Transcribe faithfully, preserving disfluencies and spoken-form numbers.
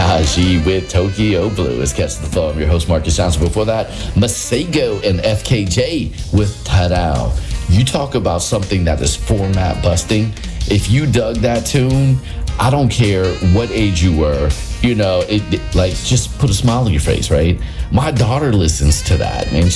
Najee with Tokyo Blue is Catch the Flow. I'm your host, Marcus Johnson. Before that, Masego and F K J with Ta-Dow. You talk about something that is format busting. If you dug that tune, I don't care what age you were, you know, it, it like just put a smile on your face, right? My daughter listens to that, and